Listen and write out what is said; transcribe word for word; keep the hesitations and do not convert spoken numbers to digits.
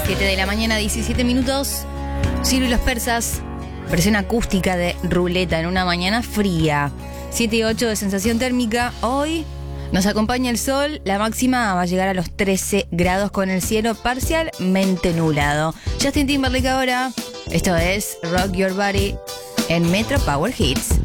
siete de la mañana, diecisiete minutos. Ciro y los persas. Versión acústica de Ruleta en una mañana fría. siete y ocho de sensación térmica. Hoy nos acompaña el sol. La máxima va a llegar a los trece grados con el cielo parcialmente nublado. Justin Timberlake ahora. Esto es Rock Your Body en Metro Power Hits.